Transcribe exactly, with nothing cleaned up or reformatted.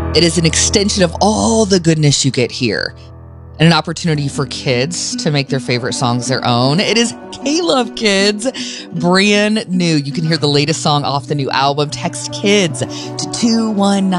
It is an extension of all the goodness you get here, and an opportunity for kids to make their favorite songs their own. It is K-Love Kids, brand new. You can hear the latest song off the new album. Text KIDS to two one nine.